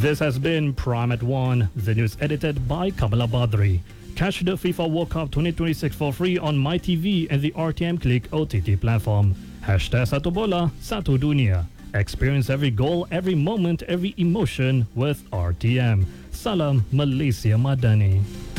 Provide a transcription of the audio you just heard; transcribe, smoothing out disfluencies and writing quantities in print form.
This has been Prime at 1, the news edited by Kamala Badri. Catch the FIFA World Cup 2026 for free on MyTV and the RTM Click OTT platform. Hashtag Satu Bola, Satu Dunia. Experience every goal, every moment, every emotion with RTM. Salam Malaysia Madani.